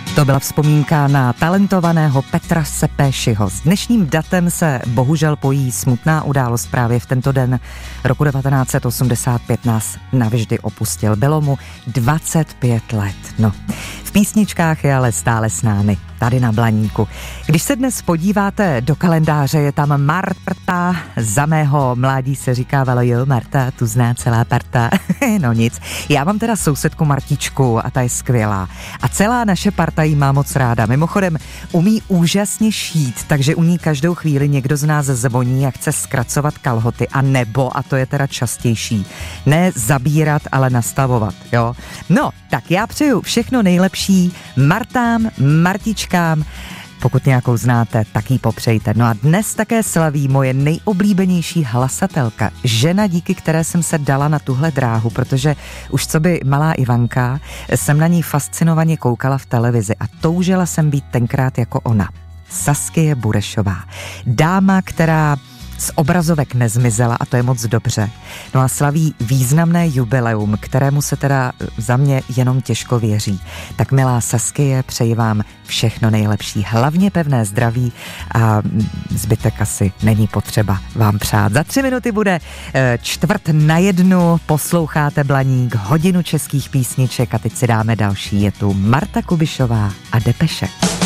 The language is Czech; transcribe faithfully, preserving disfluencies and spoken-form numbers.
To byla vzpomínka na talentovaného Petra Sepéšiho. S dnešním datem se bohužel pojí smutná událost. Právě v tento den roku devatenáct set osmdesát pět nás navždy opustil. Bylo mu dvacet pět let. No, v písničkách je ale stále s námi, tady na Blaníku. Když se dnes podíváte do kalendáře, je tam Marta. Za mého mládí se říkávalo, jo, Marta, tu zná celá parta. No nic, já mám teda sousedku Martičku a ta je skvělá. A celá naše parta jí má moc ráda. Mimochodem, umí úžasně šít, takže u ní každou chvíli někdo z nás zvoní a chce zkracovat kalhoty, a nebo, a to je teda častější, ne zabírat, ale nastavovat, jo. No, tak já přeju všechno nejlepší Martám, Martičkám. Pokud nějakou znáte, tak ji popřejte. No a dnes také slaví moje nejoblíbenější hlasatelka. Žena, díky které jsem se dala na tuhle dráhu, protože už co by malá Ivanka jsem na ní fascinovaně koukala v televizi a toužila jsem být tenkrát jako ona. Saskia Burešová. Dáma, která z obrazovek nezmizela, a to je moc dobře. No a slaví významné jubileum, kterému se teda za mě jenom těžko věří. Tak milá Saskie, přeji vám všechno nejlepší, hlavně pevné zdraví a zbytek asi není potřeba vám přát. Za tři minuty bude čtvrt na jednu, posloucháte Blaník, hodinu českých písniček a teď si dáme další. Je tu Marta Kubišová a Depeše.